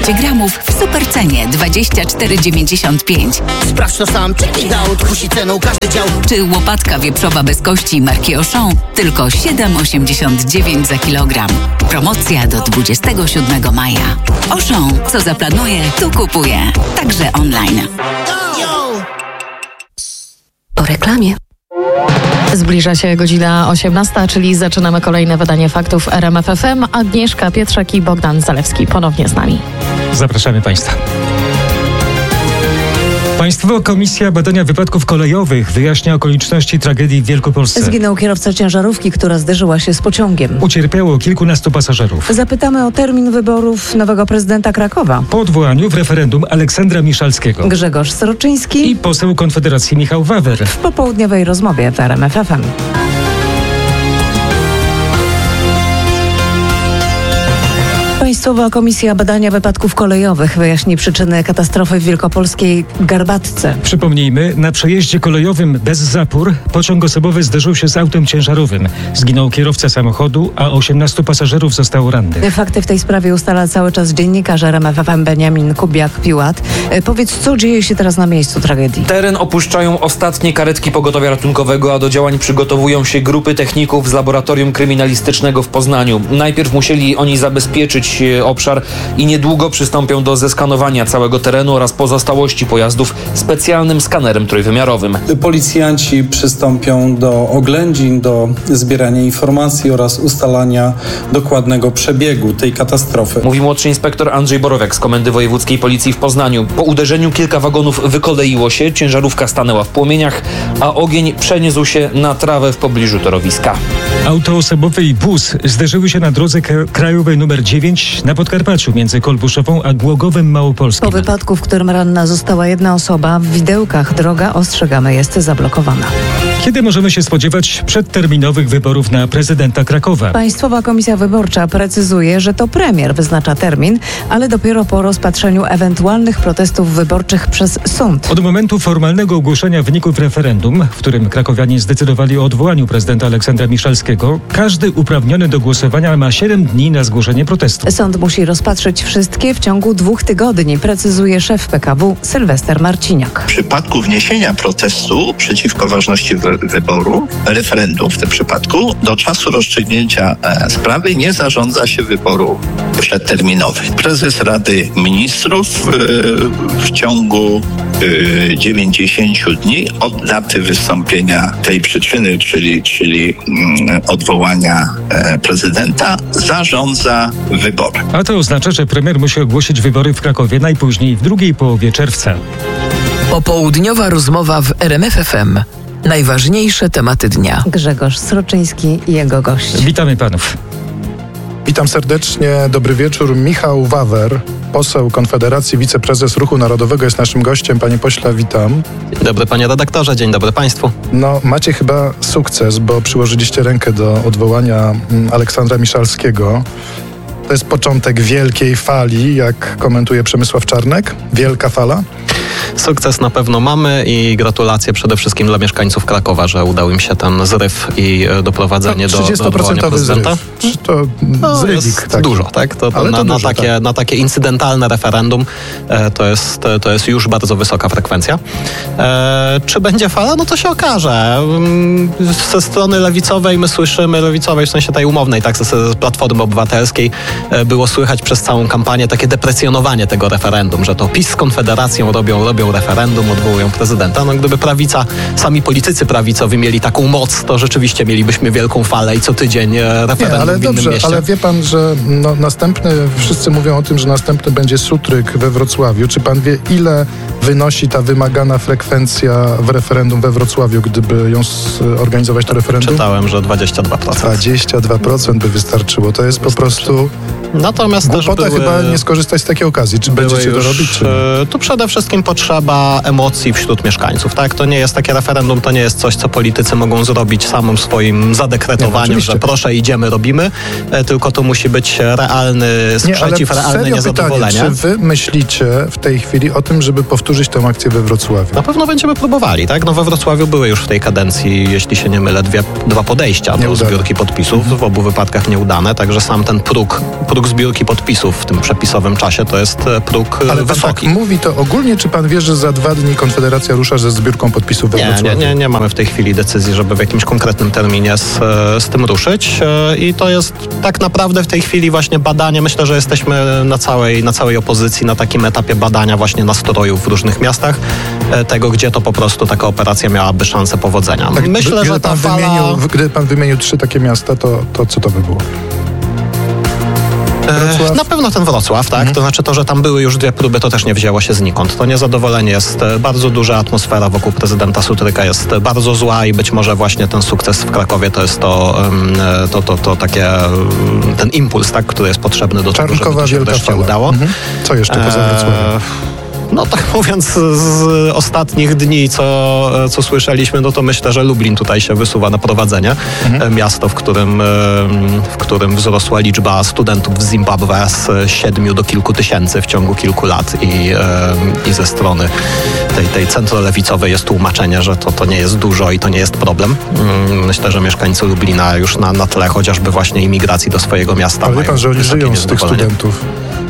200 gramów w supercenie 24,95. Sprawdź to sam, check it out. Kusi ceną każdy dział. Czy łopatka wieprzowa bez kości marki Auchan tylko 7,89 za kilogram. Promocja do 27 maja. Auchan, co zaplanuje, tu kupuje. Także online. Po reklamie. Zbliża się godzina 18, czyli zaczynamy kolejne wydanie faktów RMF FM. Agnieszka Pietrzak i Bogdan Zalewski ponownie z nami. Zapraszamy Państwa. Państwowa Komisja Badania Wypadków Kolejowych wyjaśnia okoliczności tragedii w Wielkopolsce. Zginął kierowca ciężarówki, która zderzyła się z pociągiem. Ucierpiało kilkunastu pasażerów. Zapytamy o termin wyborów nowego prezydenta Krakowa. Po odwołaniu w referendum Aleksandra Miszalskiego. Grzegorz Sroczyński I poseł Konfederacji Michał Wawer. w popołudniowej rozmowie w RMF FM. Państwowa Komisja Badania Wypadków Kolejowych wyjaśni przyczyny katastrofy w wielkopolskiej Garbatce. Przypomnijmy, na przejeździe kolejowym bez zapór pociąg osobowy zderzył się z autem ciężarowym. Zginął kierowca samochodu, a 18 pasażerów zostało rannych. Fakty w tej sprawie ustala cały czas dziennikarz RMF FM Beniamin Kubiak-Piłat. Powiedz, co dzieje się teraz na miejscu tragedii? Teren opuszczają ostatnie karetki pogotowia ratunkowego, a do działań przygotowują się grupy techników z Laboratorium Kryminalistycznego w Poznaniu. Najpierw musieli oni zabezpieczyć obszar i niedługo przystąpią do zeskanowania całego terenu oraz pozostałości pojazdów specjalnym skanerem trójwymiarowym. Policjanci przystąpią do oględzin, do zbierania informacji oraz ustalania dokładnego przebiegu tej katastrofy. Mówi młodszy inspektor Andrzej Borowiak z Komendy Wojewódzkiej Policji w Poznaniu. Po uderzeniu kilka wagonów wykoleiło się, ciężarówka stanęła w płomieniach, a ogień przeniósł się na trawę w pobliżu torowiska. Auto osobowe i bus zderzyły się na drodze krajowej nr 9 na Podkarpaciu między Kolbuszową a Głogowem Małopolskim. Po wypadku, w którym ranna została jedna osoba, w Widełkach droga, ostrzegamy, jest zablokowana. Kiedy możemy się spodziewać przedterminowych wyborów na prezydenta Krakowa? Państwowa Komisja Wyborcza precyzuje, że to premier wyznacza termin, ale dopiero po rozpatrzeniu ewentualnych protestów wyborczych przez sąd. Od momentu formalnego ogłoszenia wyników referendum, w którym krakowianie zdecydowali o odwołaniu prezydenta Aleksandra Miszalskiego, każdy uprawniony do głosowania ma 7 dni na zgłoszenie protestu. Sąd musi rozpatrzyć wszystkie w ciągu 2 tygodni, precyzuje szef PKW Sylwester Marciniak. W przypadku wniesienia protestu przeciwko ważności wyboru, referendum w tym przypadku, do czasu rozstrzygnięcia sprawy nie zarządza się wyboru przedterminowych. Prezes Rady Ministrów w ciągu 90 dni od daty wystąpienia tej przyczyny, czyli odwołania prezydenta, zarządza wybory. A to oznacza, że premier musi ogłosić wybory w Krakowie najpóźniej w drugiej połowie czerwca. Popołudniowa rozmowa w RMF FM. Najważniejsze tematy dnia. Grzegorz Sroczyński i jego gość. Witamy panów. Witam serdecznie, dobry wieczór. Michał Wawer, poseł Konfederacji, wiceprezes Ruchu Narodowego jest naszym gościem. Panie pośle, witam. Dzień dobry panie redaktorze, dzień dobry państwu. No, macie chyba sukces, bo przyłożyliście rękę do odwołania Aleksandra Miszalskiego. To jest początek wielkiej fali, jak komentuje Przemysław Czarnek. Wielka fala. Sukces na pewno mamy i gratulacje przede wszystkim dla mieszkańców Krakowa, że udał im się ten zryw i doprowadzenie do odwołania prezydenta. Zryw. To zrywik, tak. Dużo, tak? Na takie incydentalne referendum to jest już bardzo wysoka frekwencja. Czy będzie fala? No to się okaże. Ze strony lewicowej my słyszymy, lewicowej w sensie tej umownej, tak, z Platformy Obywatelskiej było słychać przez całą kampanię takie deprecjonowanie tego referendum, że to PiS z Konfederacją robią referendum, odwołują prezydenta. No gdyby prawica, sami politycy prawicowi mieli taką moc, to rzeczywiście mielibyśmy wielką falę i co tydzień referendum ale w innym mieście. Ale wie pan, że wszyscy mówią o tym, że następny będzie Sutryk we Wrocławiu. Czy pan wie, ile wynosi ta wymagana frekwencja w referendum we Wrocławiu, gdyby ją organizować to referendum? Czytałem, że 22%. 22% by wystarczyło. To jest po prostu... Natomiast też chyba nie skorzystać z takiej okazji. Czy będziecie to robić? Czy nie? Tu przede wszystkim potrzeba emocji wśród mieszkańców. Tak? To nie jest takie referendum, to nie jest coś, co politycy mogą zrobić samym swoim zadekretowaniem, że proszę, idziemy, robimy, tylko to musi być realny sprzeciw, realne niezadowolenie. Pytanie, czy wy myślicie w tej chwili o tym, żeby powtórzyć tę akcję we Wrocławiu? Na pewno będziemy próbowali, tak? No we Wrocławiu były już w tej kadencji, jeśli się nie mylę, dwa podejścia do zbiórki podpisów, w obu wypadkach nieudane, także sam ten próg próg zbiórki podpisów w tym przepisowym czasie to jest próg ale wysoki. Tak mówi to ogólnie, czy pan wie, że za 2 dni Konfederacja rusza ze zbiórką podpisów we Wrocławiu? Nie mamy w tej chwili decyzji, żeby w jakimś konkretnym terminie z tym ruszyć i to jest tak naprawdę w tej chwili właśnie badanie. Myślę, że jesteśmy na całej opozycji na takim etapie badania właśnie nastrojów w różnych miastach, tego, gdzie to po prostu taka operacja miałaby szansę powodzenia. Tak, myślę, że ta fala... Gdyby pan wymienił 3 takie miasta, to co to by było? Wrocław? Na pewno ten Wrocław, tak? To znaczy to, że tam były już 2 próby, to też nie wzięło się znikąd. To niezadowolenie jest bardzo duża, atmosfera wokół prezydenta Sutryka jest bardzo zła i być może właśnie ten sukces w Krakowie to jest to takie, ten impuls, tak, który jest potrzebny do tego, żeby to się wreszcie udało. Co jeszcze poza Wrocławiem? No tak mówiąc, z ostatnich dni, co słyszeliśmy, no to myślę, że Lublin tutaj się wysuwa na prowadzenie. Miasto, w którym wzrosła liczba studentów z Zimbabwe z 7 do kilku tysięcy w ciągu kilku lat i ze strony tej centrolewicowej jest tłumaczenie, że to nie jest dużo i to nie jest problem. Myślę, że mieszkańcy Lublina już na tle chociażby właśnie imigracji do swojego miasta ale wie pan, że oni żyją z tych studentów?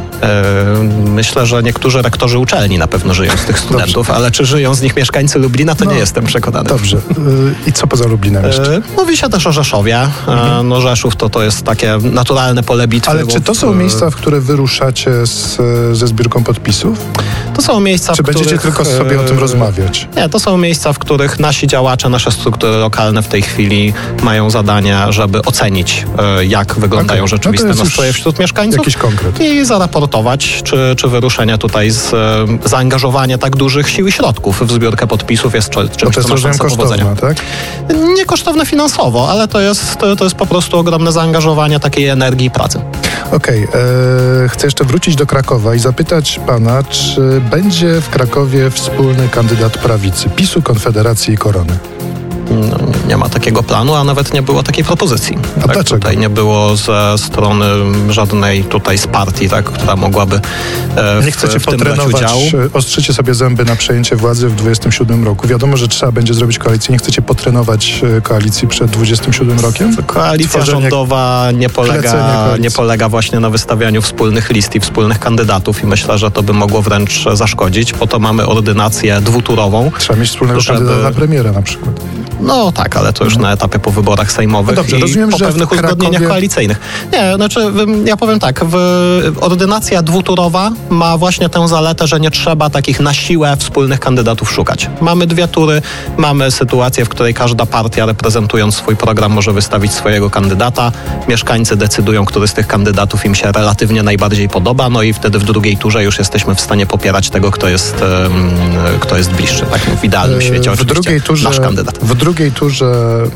Myślę, że niektórzy rektorzy uczelni na pewno żyją z tych studentów, dobrze. Ale czy żyją z nich mieszkańcy Lublina, to nie jestem przekonany. Dobrze. I co poza Lublinem jeszcze? Mówi się też o Rzeszowie. No Rzeszów to jest takie naturalne pole bitwy. Ale czy to są miejsca, w które wyruszacie ze zbiórką podpisów? To są miejsca, czy będziecie tylko sobie o tym rozmawiać? Nie, to są miejsca, w których nasi działacze, nasze struktury lokalne w tej chwili mają zadanie, żeby ocenić, jak wyglądają rzeczywiste nastroje wśród mieszkańców. Jakiś konkret. I zaraportować, czy wyruszenie tutaj z zaangażowania tak dużych sił i środków w zbiórkę podpisów jest czymś, co ma szansę powodzenia. Tak? Nie kosztowne finansowo, ale to jest po prostu ogromne zaangażowanie takiej energii i pracy. Okej. Chcę jeszcze wrócić do Krakowa i zapytać pana, czy będzie w Krakowie wspólny kandydat prawicy, PiS-u, Konfederacji i Korony? No, nie ma takiego planu, a nawet nie było takiej propozycji. A tak? dlaczego? Tutaj nie było ze strony żadnej tutaj z partii, tak, która mogłaby nie chcecie w tym brać udział. Ostrzycie sobie zęby na przejęcie władzy w 27 roku. Wiadomo, że trzeba będzie zrobić koalicję. Nie chcecie potrenować koalicji przed 27 rokiem? Koalicja rządowa nie polega właśnie na wystawianiu wspólnych list i wspólnych kandydatów i myślę, że to by mogło wręcz zaszkodzić. Po to mamy ordynację dwuturową. Trzeba mieć wspólnego kandydata na premiera na przykład. No tak, ale to już na etapie po wyborach sejmowych dobrze, i rozumiem, po pewnych uzgodnieniach koalicyjnych. Nie, znaczy ja powiem tak, ordynacja dwuturowa ma właśnie tę zaletę, że nie trzeba takich na siłę wspólnych kandydatów szukać. Mamy 2 tury, mamy sytuację, w której każda partia reprezentując swój program może wystawić swojego kandydata. Mieszkańcy decydują, który z tych kandydatów im się relatywnie najbardziej podoba, no i wtedy w drugiej turze już jesteśmy w stanie popierać tego, kto jest bliższy. Tak, w idealnym świecie oczywiście nasz kandydat. W drugiej turze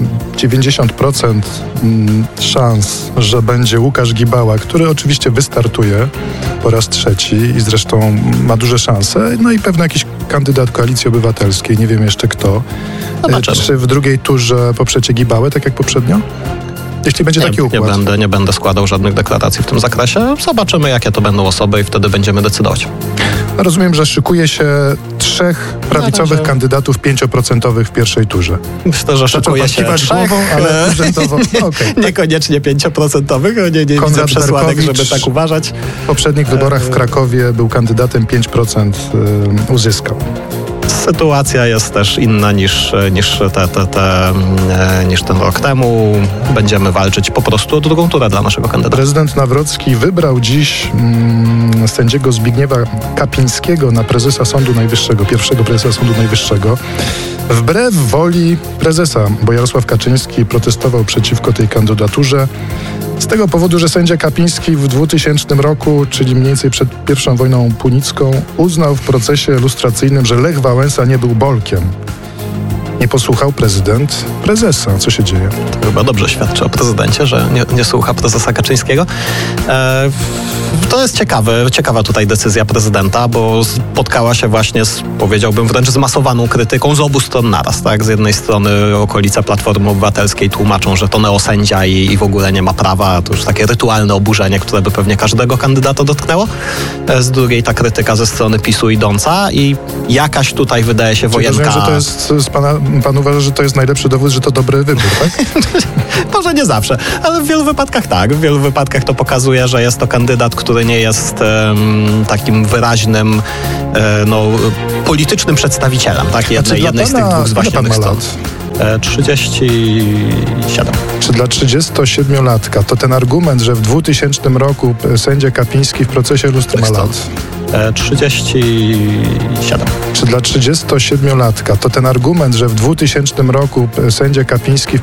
90% szans, że będzie Łukasz Gibała, który oczywiście wystartuje po raz 3 i zresztą ma duże szanse, no i pewno jakiś kandydat Koalicji Obywatelskiej, nie wiem jeszcze kto. Czy w drugiej turze poprzecie Gibałę, tak jak poprzednio? Jeśli będzie taki układ. Nie będę składał żadnych deklaracji w tym zakresie. Zobaczymy, jakie to będą osoby i wtedy będziemy decydować. Rozumiem, że szykuje się 3 prawicowych kandydatów 5% w pierwszej turze. Myślę, że szykuje się 3, głową, ale urzędowo. Okay. Niekoniecznie 5%. Nie widzę przesłanek, żeby tak uważać. W poprzednich wyborach w Krakowie był kandydatem 5% uzyskał. Sytuacja jest też inna niż ten rok temu. Będziemy walczyć po prostu o drugą turę dla naszego kandydata. Prezydent Nawrocki wybrał dziś sędziego Zbigniewa Kapińskiego na prezesa Sądu Najwyższego, pierwszego prezesa Sądu Najwyższego. Wbrew woli prezesa, bo Jarosław Kaczyński protestował przeciwko tej kandydaturze. Z tego powodu, że sędzia Kapiński w 2000 roku, czyli mniej więcej przed I wojną punicką, uznał w procesie lustracyjnym, że Lech Wałęsa nie był Bolkiem. Nie posłuchał prezydent prezesa. Co się dzieje? To chyba dobrze świadczy o prezydencie, że nie słucha prezesa Kaczyńskiego. To jest ciekawa tutaj decyzja prezydenta, bo spotkała się właśnie powiedziałbym wręcz zmasowaną krytyką z obu stron naraz. Tak? Z jednej strony okolice Platformy Obywatelskiej tłumaczą, że to neosędzia i w ogóle nie ma prawa. To już takie rytualne oburzenie, które by pewnie każdego kandydata dotknęło. Z drugiej ta krytyka ze strony PiS-u idąca i jakaś tutaj wydaje się wojenka. Rozumiem, że to jest z pana pan uważa, że to jest najlepszy dowód, że to dobry wybór, tak? Może nie zawsze, ale w wielu wypadkach tak. W wielu wypadkach to pokazuje, że jest to kandydat, który nie jest takim wyraźnym politycznym przedstawicielem, tak? Jednej z tych dwóch zwaśnionych stron. 37. Czy dla 37-latka to ten argument, że w 2000 roku sędzia Kapiński w procesie lustru ma lat? 37. Czy dla 37-latka to ten argument, że w 2000 roku sędzia Kapiński